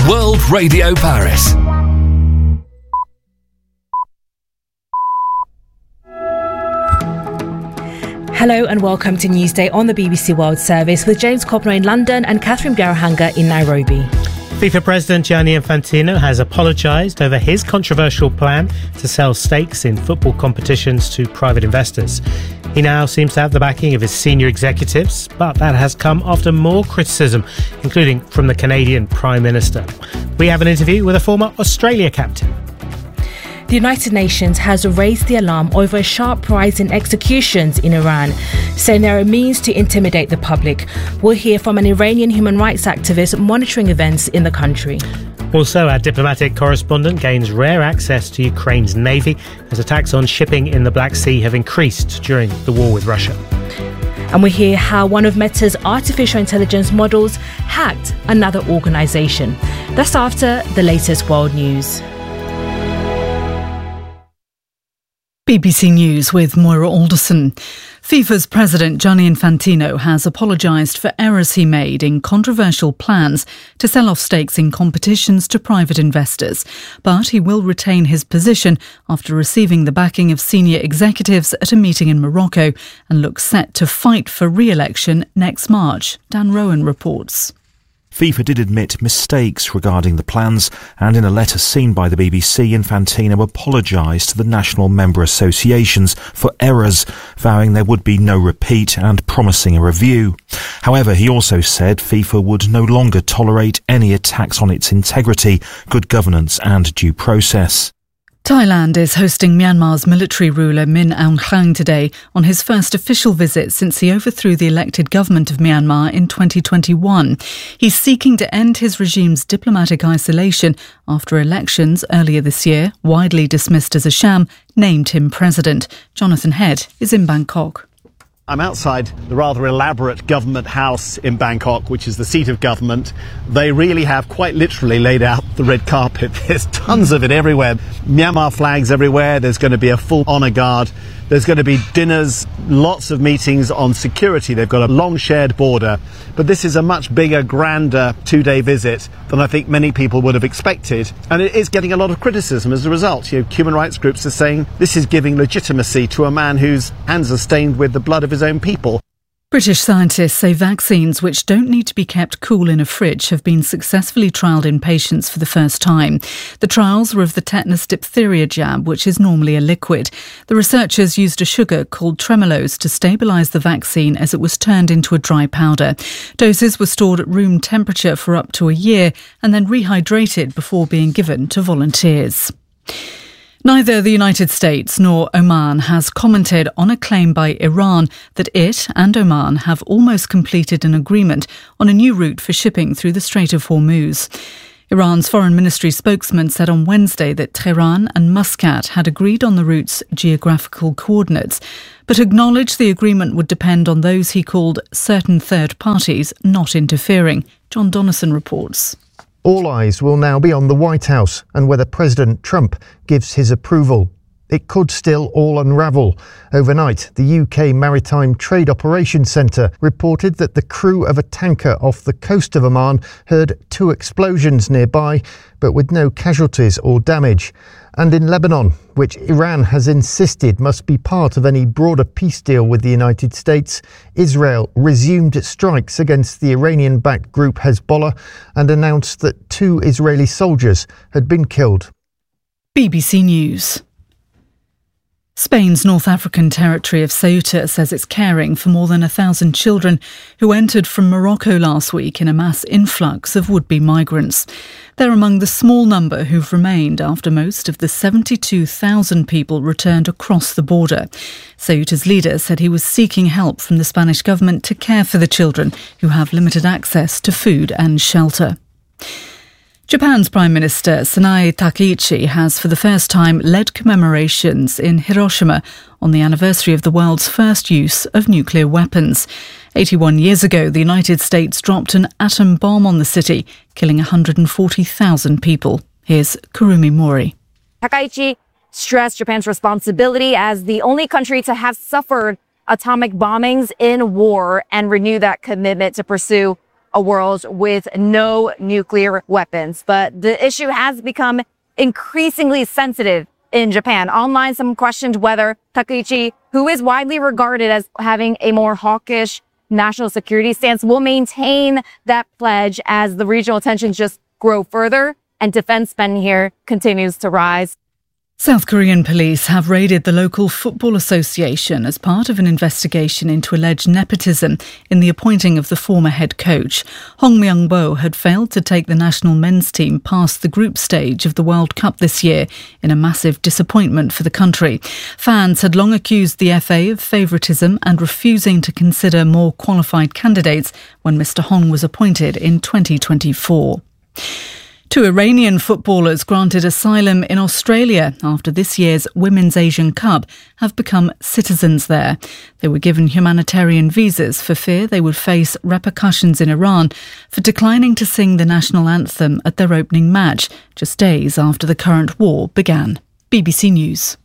World Radio Paris. Hello and welcome to Newsday on the BBC World Service with James Copner in London and Catherine Bjarahanga in Nairobi. FIFA President Gianni Infantino has apologised over his controversial plan to sell stakes in football competitions to private investors. He now seems to have the backing of his senior executives, but that has come after more criticism, including from the Canadian Prime Minister. We have an interview with a former Australia captain. The United Nations has raised the alarm over a sharp rise in executions in Iran, saying there are means to intimidate the public. We'll hear from an Iranian human rights activist monitoring events in the country. Also, our diplomatic correspondent gains rare access to Ukraine's navy as attacks on shipping in the Black Sea have increased during the war with Russia. And we hear how one of Meta's artificial intelligence models hacked another organisation. That's after the latest world news. BBC News with Moira Alderson. FIFA's president Gianni Infantino has apologised for errors he made in controversial plans to sell off stakes in competitions to private investors. But he will retain his position after receiving the backing of senior executives at a meeting in Morocco and looks set to fight for re-election next March. Dan Rowan reports. FIFA did admit mistakes regarding the plans, and in a letter seen by the BBC, Infantino apologised to the national member associations for errors, vowing there would be no repeat and promising a review. However, he also said FIFA would no longer tolerate any attacks on its integrity, good governance and due process. Thailand is hosting Myanmar's military ruler Min Aung Hlaing today on his first official visit since he overthrew the elected government of Myanmar in 2021. He's seeking to end his regime's diplomatic isolation after elections earlier this year, widely dismissed as a sham, named him president. Jonathan Head is in Bangkok. I'm outside the rather elaborate government house in Bangkok, which is the seat of government. They really have quite literally laid out the red carpet. There's tons of it everywhere. Myanmar flags everywhere. There's going to be a full honour guard. There's going to be dinners, lots of meetings on security. They've got a long shared border. But this is a much bigger, grander two-day visit than I think many people would have expected. And it is getting a lot of criticism as a result. Human rights groups are saying this is giving legitimacy to a man whose hands are stained with the blood of his own people. British scientists say vaccines which don't need to be kept cool in a fridge have been successfully trialled in patients for the first time. The trials were of the tetanus diphtheria jab, which is normally a liquid. The researchers used a sugar called tremulose to stabilise the vaccine as it was turned into a dry powder. Doses were stored at room temperature for up to a year and then rehydrated before being given to volunteers. Neither the United States nor Oman has commented on a claim by Iran that it and Oman have almost completed an agreement on a new route for shipping through the Strait of Hormuz. Iran's foreign ministry spokesman said on Wednesday that Tehran and Muscat had agreed on the route's geographical coordinates, but acknowledged the agreement would depend on those he called certain third parties not interfering. John Donnison reports. All eyes will now be on the White House and whether President Trump gives his approval. It could still all unravel. Overnight, the UK Maritime Trade Operations Centre reported that the crew of a tanker off the coast of Oman heard 2 explosions nearby, but with no casualties or damage. And in Lebanon, which Iran has insisted must be part of any broader peace deal with the United States, Israel resumed strikes against the Iranian-backed group Hezbollah and announced that 2 Israeli soldiers had been killed. BBC News. Spain's North African territory of Ceuta says it's caring for more than 1,000 children who entered from Morocco last week in a mass influx of would-be migrants. They're among the small number who've remained after most of the 72,000 people returned across the border. Ceuta's leader said he was seeking help from the Spanish government to care for the children who have limited access to food and shelter. Japan's Prime Minister Sanae Takaichi has for the first time led commemorations in Hiroshima on the anniversary of the world's first use of nuclear weapons. 81 years ago, the United States dropped an atom bomb on the city, killing 140,000 people. Here's Kurumi Mori. Takaichi stressed Japan's responsibility as the only country to have suffered atomic bombings in war and renew that commitment to pursue a world with no nuclear weapons. But the issue has become increasingly sensitive in Japan. Online, some questioned whether Takaichi, who is widely regarded as having a more hawkish national security stance, will maintain that pledge as the regional tensions just grow further and defense spending here continues to rise. South Korean police have raided the local football association as part of an investigation into alleged nepotism in the appointing of the former head coach. Hong Myung-bo had failed to take the national men's team past the group stage of the World Cup this year in a massive disappointment for the country. Fans had long accused the FA of favouritism and refusing to consider more qualified candidates when Mr Hong was appointed in 2024. Two Iranian footballers granted asylum in Australia after this year's Women's Asian Cup have become citizens there. They were given humanitarian visas for fear they would face repercussions in Iran for declining to sing the national anthem at their opening match, just days after the current war began. BBC News.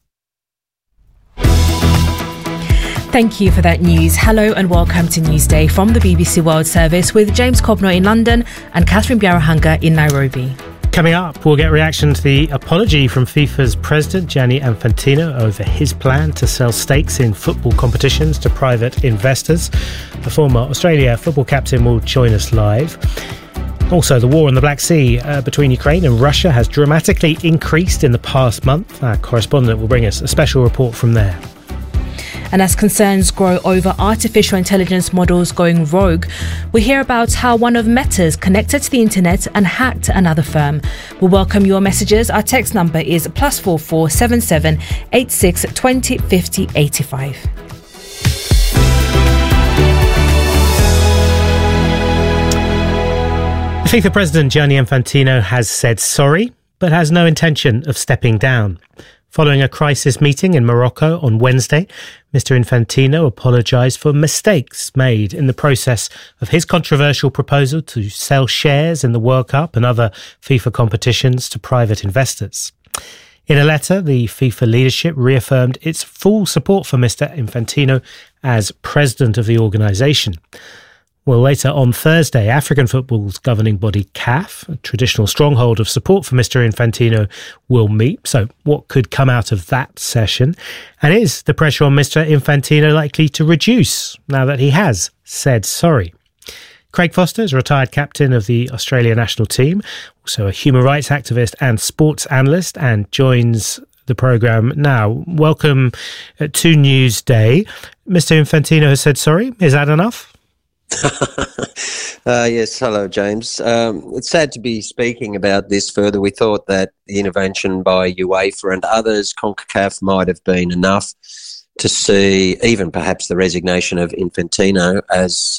Thank you for that news. Hello and welcome to Newsday from the BBC World Service with James Cobnoy in London and Catherine Biarahanga in Nairobi. Coming up, we'll get reaction to the apology from FIFA's president, Gianni Infantino, over his plan to sell stakes in football competitions to private investors. The former Australia football captain will join us live. Also, the war in the Black Sea between Ukraine and Russia has dramatically increased in the past month. Our correspondent will bring us a special report from there. And as concerns grow over artificial intelligence models going rogue, we hear about how one of Meta's connected to the internet and hacked another firm. We'll welcome your messages. Our text number is +44 77 86 20 50 85. FIFA President Gianni Infantino has said sorry, but has no intention of stepping down. Following a crisis meeting in Morocco on Wednesday, Mr. Infantino apologised for mistakes made in the process of his controversial proposal to sell shares in the World Cup and other FIFA competitions to private investors. In a letter, the FIFA leadership reaffirmed its full support for Mr. Infantino as president of the organisation. Well, later on Thursday, African football's governing body, CAF, a traditional stronghold of support for Mr. Infantino, will meet. So what could come out of that session? And is the pressure on Mr. Infantino likely to reduce now that he has said sorry? Craig Foster is a retired captain of the Australia national team, also a human rights activist and sports analyst, and joins the programme now. Welcome to Newsday. Mr. Infantino has said sorry. Is that enough? Yes, hello, James. It's sad to be speaking about this further. We thought that the intervention by UEFA and others, CONCACAF, might have been enough to see even perhaps the resignation of Infantino as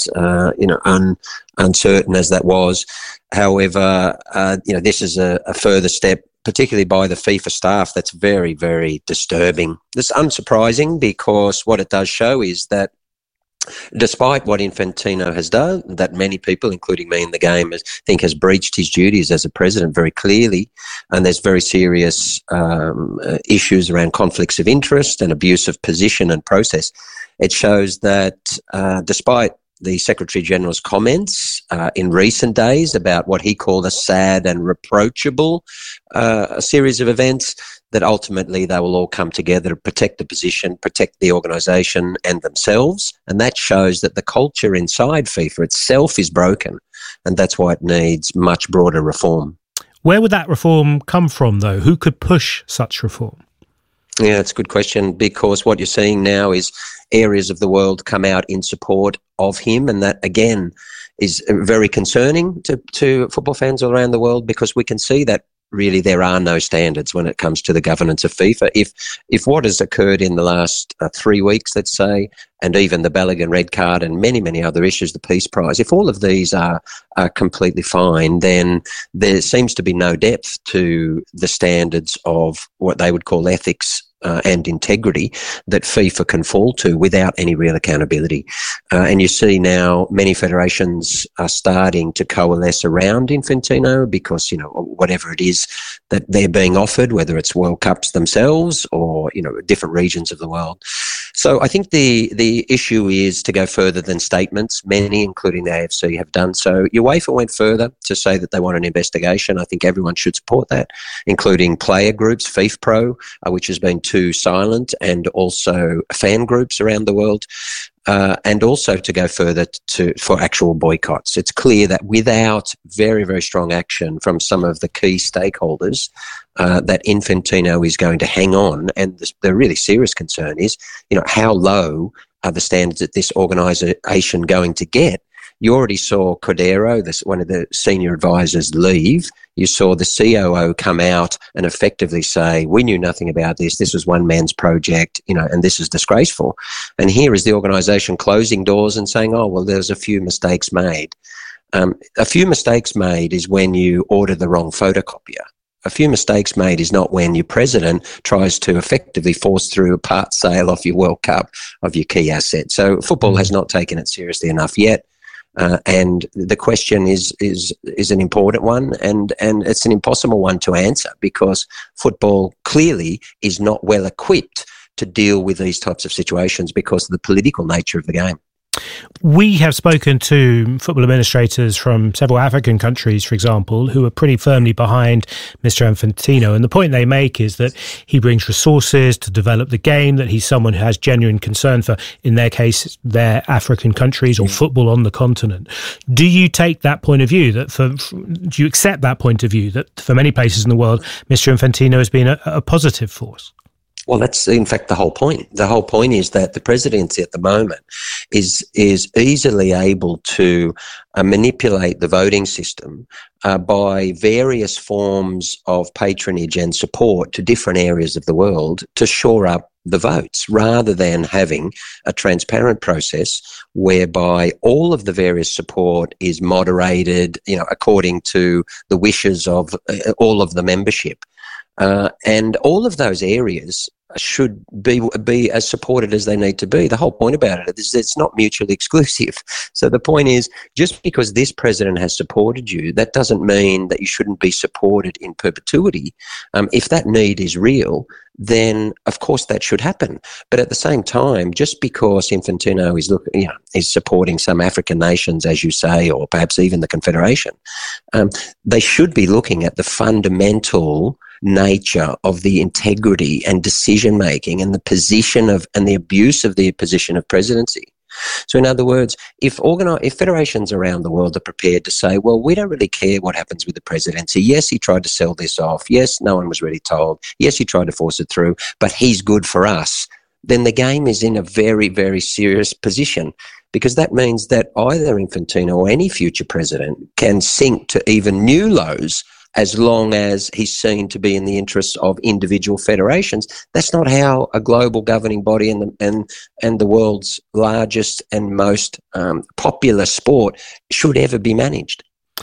uncertain as that was. However, this is a further step, particularly by the FIFA staff, that's very, very disturbing. It's unsurprising because what it does show is that despite what Infantino has done, that many people, including me in the game, think has breached his duties as a president very clearly, and there's very serious issues around conflicts of interest and abuse of position and process. It shows that despite the Secretary-General's comments in recent days about what he called a sad and reproachable series of events, that ultimately they will all come together to protect the position, protect the organisation and themselves. And that shows that the culture inside FIFA itself is broken, and that's why it needs much broader reform. Where would that reform come from, though? Who could push such reform? Yeah, it's a good question, because what you're seeing now is areas of the world come out in support of him, and that, again, is very concerning to football fans all around the world, because we can see that really there are no standards when it comes to the governance of FIFA. If what has occurred in the last 3 weeks, let's say, and even the Balogun red card and many, many other issues, the Peace Prize, if all of these are completely fine, then there seems to be no depth to the standards of what they would call ethics and integrity that FIFA can fall to without any real accountability. And you see now many federations are starting to coalesce around Infantino because, whatever it is that they're being offered, whether it's World Cups themselves or, different regions of the world, So I think the issue is to go further than statements. Many, including the AFC, have done so. UEFA went further to say that they want an investigation. I think everyone should support that, including player groups, FIFPro, which has been too silent, and also fan groups around the world. And also to go further for actual boycotts. It's clear that without very, very strong action from some of the key stakeholders, that Infantino is going to hang on. And the really serious concern is, how low are the standards that this organisation going to get? You already saw Cordero, one of the senior advisors, leave. You saw the COO come out and effectively say, we knew nothing about this. This was one man's project, and this is disgraceful. And here is the organisation closing doors and saying, oh, well, there's a few mistakes made. A few mistakes made is when you order the wrong photocopier. A few mistakes made is not when your president tries to effectively force through a part sale off your World Cup of your key asset. So football has not taken it seriously enough yet. And the question is an important one, and it's an impossible one to answer, because football clearly is not well equipped to deal with these types of situations because of the political nature of the game. We have spoken to football administrators from several African countries, for example, who are pretty firmly behind Mr. Infantino. And the point they make is that he brings resources to develop the game, that he's someone who has genuine concern for, in their case, their African countries or football on the continent. Do you take that point of view? Do you accept that point of view that for many places in the world, Mr. Infantino has been a positive force? Well, that's in fact the whole point. The whole point is that the presidency at the moment is easily able to manipulate the voting system by various forms of patronage and support to different areas of the world to shore up the votes, rather than having a transparent process whereby all of the various support is moderated, according to the wishes of all of the membership. And all of those areas should be as supported as they need to be. The whole point about it is it's not mutually exclusive. So the point is, just because this president has supported you, that doesn't mean that you shouldn't be supported in perpetuity. If that need is real, then of course that should happen. But at the same time, just because Infantino is supporting some African nations, as you say, or perhaps even the Confederation, they should be looking at the fundamental nature of the integrity and decision making and the position of and the abuse of the position of presidency. So in other words, if federations around the world are prepared to say, well, we don't really care what happens with the presidency. Yes, he tried to sell this off. Yes, no one was really told. Yes, he tried to force it through, but he's good for us. Then the game is in a very, very serious position, because that means that either Infantino or any future president can sink to even new lows as long as he's seen to be in the interests of individual federations. That's not how a global governing body and the world's largest and most popular sport should ever be managed.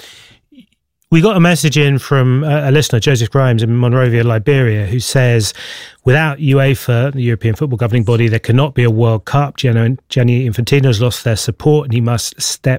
We got a message in from a listener, Joseph Grimes in Monrovia, Liberia, who says, without UEFA, the European football governing body, there cannot be a World Cup. Gianni Infantino has lost their support and he must step